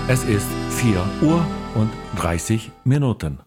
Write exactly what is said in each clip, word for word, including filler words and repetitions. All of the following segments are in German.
Es ist vier Uhr und dreißig Minuten.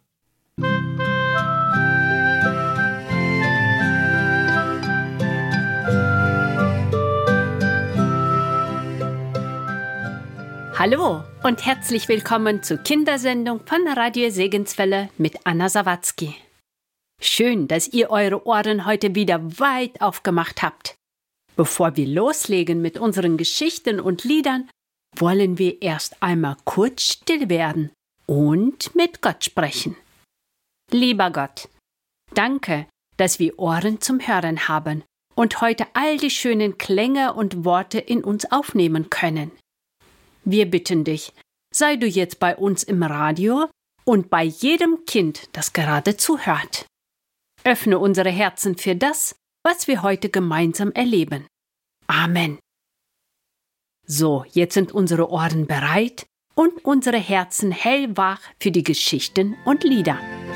Hallo und herzlich willkommen zur Kindersendung von Radio Segenswelle mit Anna Sawatzki. Schön, dass ihr eure Ohren heute wieder weit aufgemacht habt. Bevor wir loslegen mit unseren Geschichten und Liedern, wollen wir erst einmal kurz still werden und mit Gott sprechen. Lieber Gott, danke, dass wir Ohren zum Hören haben und heute all die schönen Klänge und Worte in uns aufnehmen können. Wir bitten dich, sei du jetzt bei uns im Radio und bei jedem Kind, das gerade zuhört. Öffne unsere Herzen für das, was wir heute gemeinsam erleben. Amen. So, jetzt sind unsere Ohren bereit und unsere Herzen hellwach für die Geschichten und Lieder.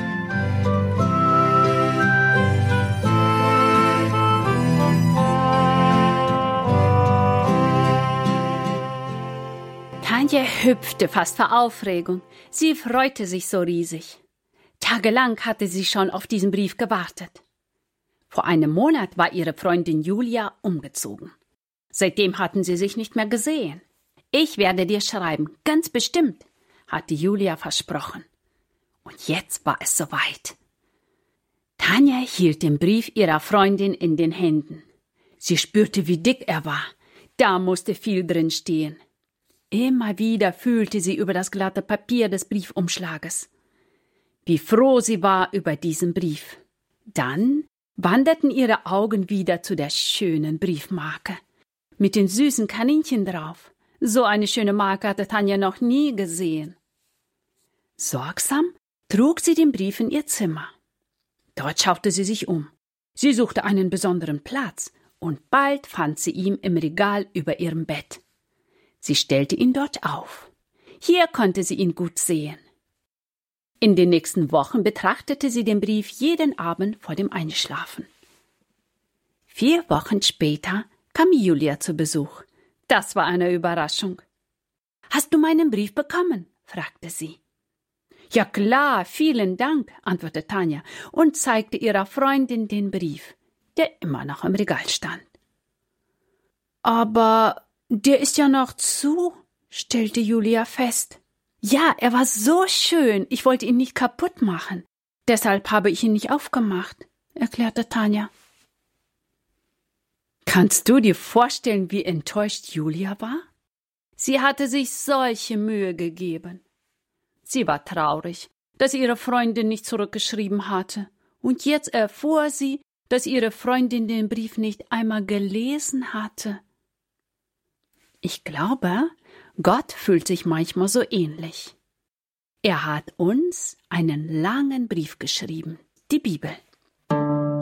Tanja hüpfte fast vor Aufregung. Sie freute sich so riesig. Tagelang hatte sie schon auf diesen Brief gewartet. Vor einem Monat war ihre Freundin Julia umgezogen. Seitdem hatten sie sich nicht mehr gesehen. Ich werde dir schreiben, ganz bestimmt, hatte Julia versprochen. Und jetzt war es soweit. Tanja hielt den Brief ihrer Freundin in den Händen. Sie spürte, wie dick er war. Da musste viel drin stehen. Immer wieder fühlte sie über das glatte Papier des Briefumschlages. Wie froh sie war über diesen Brief. Dann wanderten ihre Augen wieder zu der schönen Briefmarke. Mit den süßen Kaninchen drauf. So eine schöne Marke hatte Tanja noch nie gesehen. Sorgsam trug sie den Brief in ihr Zimmer. Dort schaute sie sich um. Sie suchte einen besonderen Platz und bald fand sie ihn im Regal über ihrem Bett. Sie stellte ihn dort auf. Hier konnte sie ihn gut sehen. In den nächsten Wochen betrachtete sie den Brief jeden Abend vor dem Einschlafen. Vier Wochen später kam Julia zu Besuch. Das war eine Überraschung. »Hast du meinen Brief bekommen?« fragte sie. »Ja klar, vielen Dank«, antwortete Tanja und zeigte ihrer Freundin den Brief, der immer noch im Regal stand. »Aber der ist ja noch zu«, stellte Julia fest. »Ja, er war so schön, ich wollte ihn nicht kaputt machen. Deshalb habe ich ihn nicht aufgemacht«, erklärte Tanja. Kannst du dir vorstellen, wie enttäuscht Julia war? Sie hatte sich solche Mühe gegeben. Sie war traurig, dass ihre Freundin nicht zurückgeschrieben hatte. Und jetzt erfuhr sie, dass ihre Freundin den Brief nicht einmal gelesen hatte. Ich glaube, Gott fühlt sich manchmal so ähnlich. Er hat uns einen langen Brief geschrieben, die Bibel.